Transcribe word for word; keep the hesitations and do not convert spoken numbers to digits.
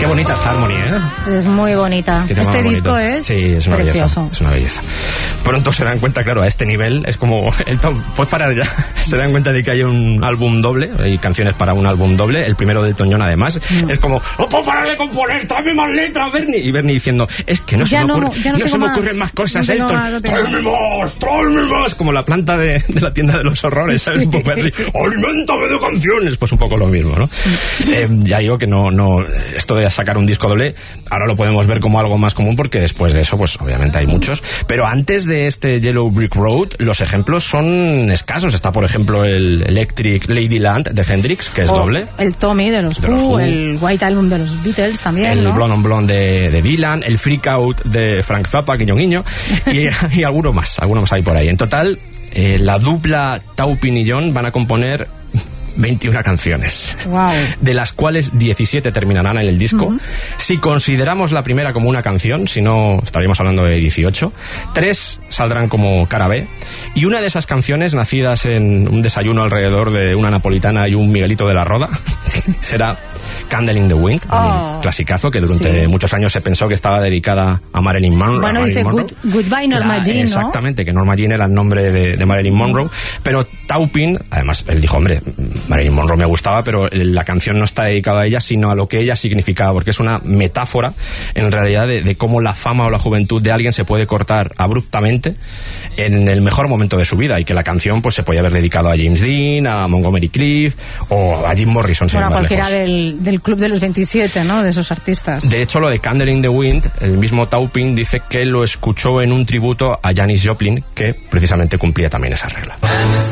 Qué bonita es Harmony, ¿eh? Es muy bonita. Este disco bonito. es Sí, es una precioso. belleza. Es una belleza. Pronto se dan cuenta, claro, a este nivel es como el top, pues parar ya. Se dan cuenta de que hay un álbum doble, hay canciones para un álbum doble, el primero de Elton John además. Mm. Es como, no puedo parar de componer, tráeme más letras, Bernie. Y Bernie diciendo, es que no ya se me, no, ocurre, no, no se me ocurren más cosas, no Elton. Nada, tráeme más, tráeme más. Como la planta de, de la tienda de los horrores, ¿sabes? Sí. Un poco así, aliméntame de canciones. Pues un poco lo mismo, ¿no? Mm. Eh, ya digo que no, no, esto de sacar un disco doble, ahora lo podemos ver como algo más común porque después de eso, pues obviamente hay muchos. Pero antes de este Yellow Brick Road, los ejemplos son escasos. Está, por ejemplo, el Electric Ladyland de Hendrix, que es o doble. El Tommy de los, de los Who, el White Album de los Beatles también, el ¿no? Blonde on Blonde de, de Dylan, el Freak Out de Frank Zappa, guiño guiño, y, y alguno más, alguno más hay por ahí. En total, eh, la dupla Taupin y John van a componer veintiuna canciones, wow. de las cuales diecisiete terminarán en el disco. Uh-huh. Si consideramos la primera como una canción, si no estaríamos hablando de dieciocho, tres saldrán como cara B, y una de esas canciones, nacidas en un desayuno alrededor de una napolitana y un Miguelito de la Roda, será Candle in the Wind, oh, un clasicazo que durante sí. muchos años se pensó que estaba dedicada a Marilyn Monroe. Bueno, Marilyn dice Monroe. Good, Goodbye Norma Jean, ¿no? Exactamente, que Norma Jean era el nombre de, de Marilyn Monroe, pero Taupin, además, él dijo, hombre, Marilyn Monroe me gustaba, pero la canción no está dedicada a ella, sino a lo que ella significaba, porque es una metáfora, en realidad, de, de cómo la fama o la juventud de alguien se puede cortar abruptamente en el mejor momento de su vida, y que la canción pues se podía haber dedicado a James Dean, a Montgomery Clift o a Jim Morrison. Bueno, a cualquiera del, del club de los veintisiete, ¿no? De esos artistas. De hecho, lo de Candle in the Wind, el mismo Taupin dice que lo escuchó en un tributo a Janis Joplin, que precisamente cumplía también esa regla.